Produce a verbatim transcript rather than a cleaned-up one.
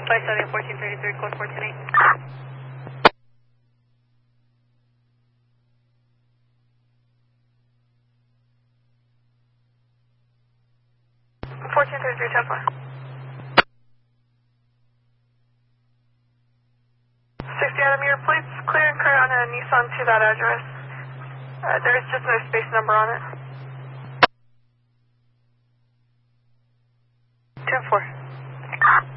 five seven fourteen thirty-three, code four ten eight. fourteen thirty-three, ten four. sixty out of meter plates, clear and current on a Nissan to that address. Uh, there's just no space number on it. ten four.